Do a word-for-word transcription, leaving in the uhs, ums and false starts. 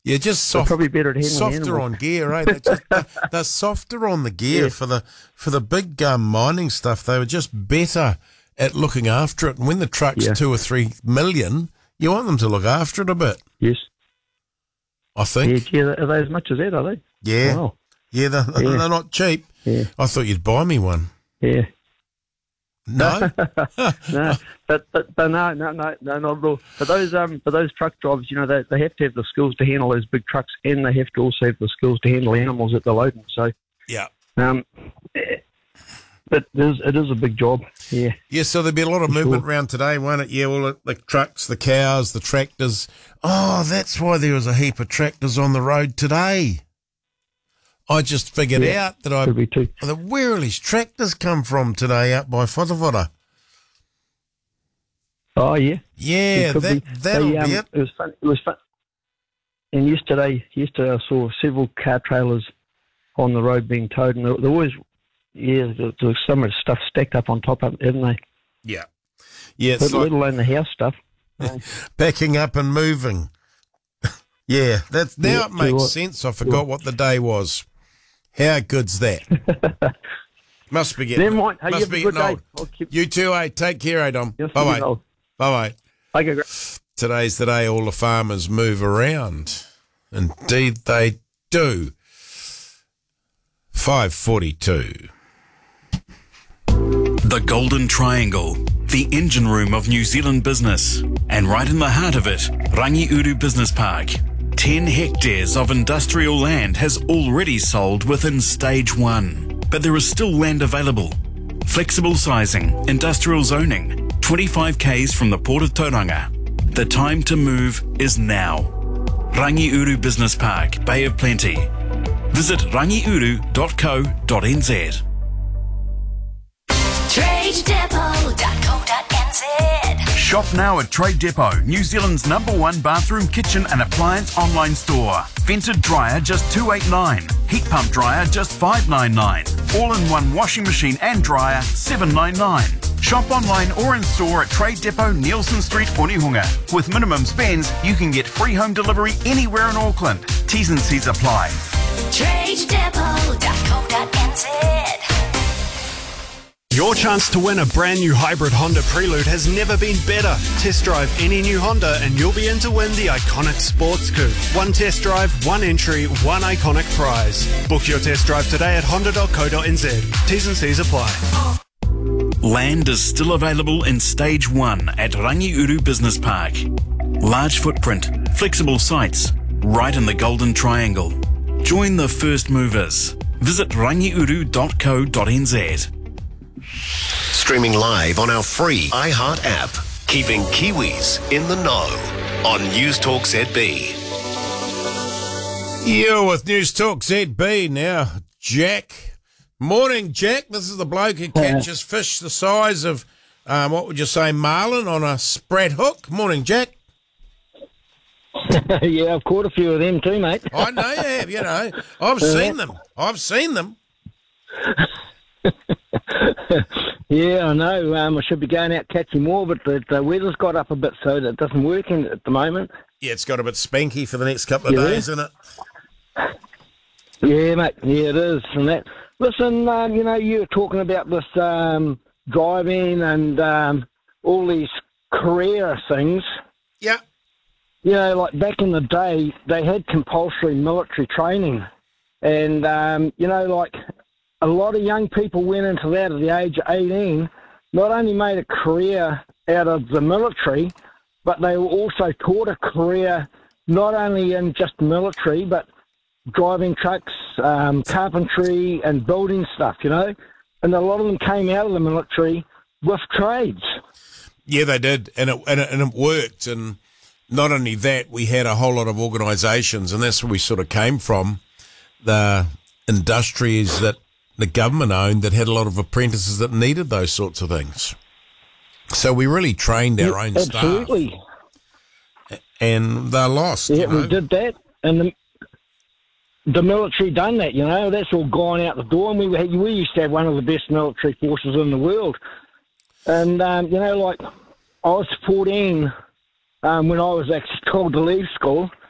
Yeah, just soft, probably better at handling softer animals. on gear, right? They're, just, they're, they're softer on the gear Yeah. for the for the big um, mining stuff. They were just better at looking after it. And when the truck's Yeah. two or three million, you want them to look after it a bit. Yes. I think. Yeah, yeah, are they as much as that, are they? Yeah, Wow. yeah, they're, Yeah. they're not cheap. Yeah. I thought you'd buy me one. Yeah. No, no, but, but but no, no, no, no, not at all. But those um, but those truck drivers, you know, they they have to have the skills to handle those big trucks, and they have to also have the skills to handle animals that they're loading. So, yeah, um, but it is it is a big job. Yeah, yeah. So there'll be a lot of For movement sure. around today, won't it? Yeah, all the, the trucks, the cows, the tractors. Oh, that's why there was a heap of tractors on the road today. I just figured Yeah, out that I could be too. that where all these tractors come from today out by Whatawhata. Oh yeah, Yeah, It could that be. that'll They, um, be it. It was fun. It was fun. And yesterday, yesterday I saw several car trailers on the road being towed, and they're, they're always, yeah, there- there's some of the stuff stacked up on top of it, haven't they? Yeah, yeah. It's Let, like let alone the house stuff. backing up and moving. Yeah, that's now Yeah, it makes what- sense. I forgot what the day was. How good's that? Must be getting, Never mind. Hey, you must have a be good getting day. old. I'll keep- You too, eh? Take care, eh, Dom? Yes, Bye you bye. know. Bye bye. Okay, great. Today's the day all the farmers move around. Indeed, they do. Five forty-two. The Golden Triangle, the engine room of New Zealand business. And right in the heart of it, Rangiuru Business Park. Ten hectares of industrial land has already sold within stage one. But there is still land available. Flexible sizing, industrial zoning, twenty-five kays from the Port of Tauranga. The time to move is now. Rangiuru Business Park, Bay of Plenty. Visit rangiuru dot co dot n z. trade depot dot co dot n z. Shop now at Trade Depot, New Zealand's number one bathroom, kitchen and appliance online store. Vented dryer just two eighty-nine. Heat pump dryer just five ninety-nine. All-in-one washing machine and dryer seven ninety-nine. Shop online or in store at Trade Depot, Nielsen Street, Onehunga. With minimum spends, you can get free home delivery anywhere in Auckland. T's and C's apply. trade depot dot co dot n z. Your chance to win a brand new hybrid Honda Prelude has never been better. Test drive any new Honda and you'll be in to win the iconic Sports Coupe. One test drive, one entry, one iconic prize. Book your test drive today at honda dot co dot n z. T's and C's apply. Land is still available in Stage one at Rangiuru Business Park. Large footprint, flexible sites, right in the Golden Triangle. Join the first movers. Visit rangiuru dot co dot n z. Streaming live on our free iHeart app. Keeping Kiwis in the know on News Talk Z B. You're with News Talk Z B now. Jack. Morning, Jack. This is the bloke who catches fish the size of, um, what would you say, marlin on a spread hook. Morning, Jack. Yeah, I've caught a few of them too, mate. I know you have, you know. I've seen them. I've seen them. Yeah, I know. Um, I should be going out catching more, but the, the weather's got up a bit, so that doesn't work in, at the moment. Yeah, it's got a bit spanky for the next couple of Yeah. days, isn't it? Yeah, mate. Yeah, it is. And that. Listen, um, you know, you were talking about this um, driving and um, all these career things. Yeah. You know, like back in the day, they had compulsory military training. And, um, you know, like a lot of young people went into that at the age of eighteen, not only made a career out of the military, but they were also taught a career not only in just military, but driving trucks, um, carpentry and building stuff, you know. And a lot of them came out of the military with trades. Yeah, they did, and it, and it and it worked. And not only that, we had a whole lot of organisations, and that's where we sort of came from. The industries that the government owned that had a lot of apprentices that needed those sorts of things. So we really trained our Yeah, own absolutely. staff, and they're lost. Yeah, you know? we did that, and the, the military done that. You know, that's all gone out the door. And we had, we used to have one of the best military forces in the world. And um, you know, like I was fourteen um, when I was actually told to leave school,